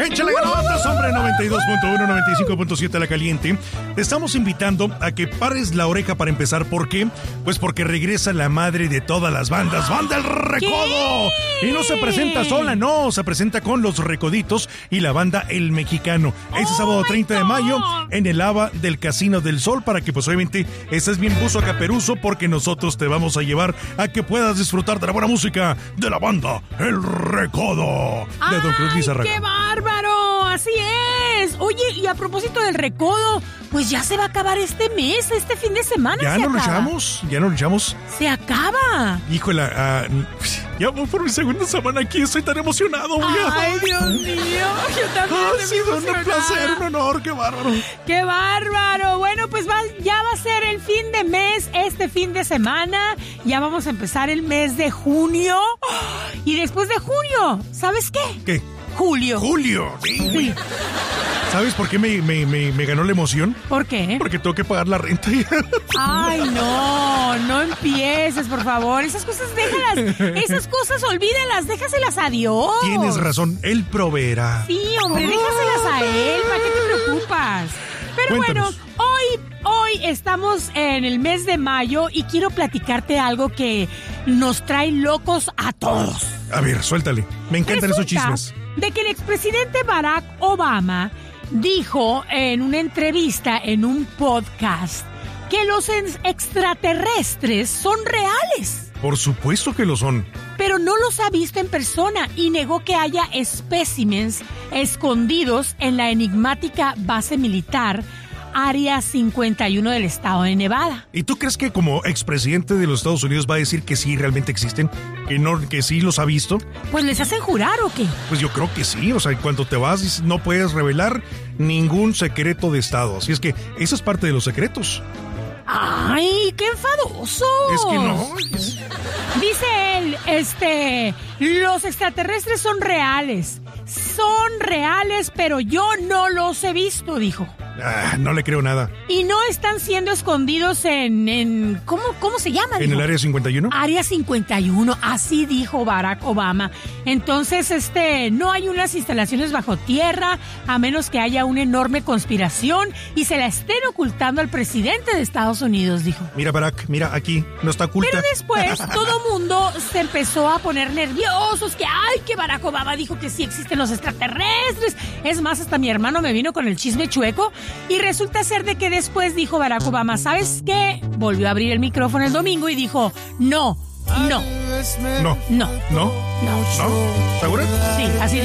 Échale ganotas, hombre. 92.1, 95.7 La Caliente. Te estamos invitando a que pares la oreja para empezar. ¿Por qué? Pues porque regresa la madre de todas las bandas, Banda El Recodo. ¿Qué? Y no se presenta sola, no, se presenta con Los Recoditos y la banda El Mexicano. Este sábado 30 de mayo en el AVA del Casino del Sol, para que pues obviamente estés bien buzo a caperuso, porque nosotros te vamos a llevar a que puedas disfrutar de la buena música de la banda El Recodo de Don Cruz Lizárraga. ¡Qué bárbaro! Así es. Oye, y a propósito del Recodo, pues ya se va a acabar este mes, este fin de semana. ¿Ya no lo echamos? Se acaba. Híjole, ya voy por mi segunda semana aquí, estoy tan emocionado. Ay, Dios mío, yo también ha sido un placer, un honor, qué bárbaro. ¡Qué bárbaro! Bueno, pues ya va a ser el fin de mes, este fin de semana. Ya vamos a empezar el mes de junio. Y después de junio, ¿sabes qué? ¿Qué? Julio. Sí. ¿Sabes por qué me ganó la emoción? ¿Por qué? Porque tengo que pagar la renta. Ay, no empieces, por favor. Esas cosas déjalas. Esas cosas olvídalas, déjaselas a Dios. Tienes razón, Él proveerá. Sí, hombre, déjaselas a Él. ¿Para qué te preocupas? Pero Cuéntanos. bueno, hoy estamos en el mes de mayo y quiero platicarte algo que nos trae locos a todos. A ver, suéltale. Me encantan esos Resulta chismes. de que el expresidente Barack Obama dijo en una entrevista en un podcast que los extraterrestres son reales. Por supuesto que lo son. Pero no los ha visto en persona y negó que haya espécimens escondidos en la enigmática base militar Área 51 del estado de Nevada. ¿Y tú crees que como expresidente de los Estados Unidos va a decir que sí realmente existen? ¿Que sí los ha visto? Pues les hacen jurar, ¿o qué? Pues yo creo que sí, o sea, cuando te vas dices, no puedes revelar ningún secreto de estado, así es que eso es parte de los secretos. ¡Ay, qué enfadoso! Es que no. Dice él, los extraterrestres son reales, pero yo no los he visto, dijo. No le creo nada. Y no están siendo escondidos en ¿cómo se llama? ¿En el Área 51? Área 51, así dijo Barack Obama. Entonces, no hay unas instalaciones bajo tierra, a menos que haya una enorme conspiración y se la estén ocultando al presidente de Estados Unidos, dijo. Mira, Barack, mira, aquí, no está oculta. Pero después, todo mundo se empezó a poner nerviosos, que Barack Obama dijo que sí existen los extraterrestres. Es más, hasta mi hermano me vino con el chisme chueco. Y resulta ser de que después dijo Barack Obama, ¿sabes qué? Volvió a abrir el micrófono el domingo y dijo, no. ¿Segura? Sí, así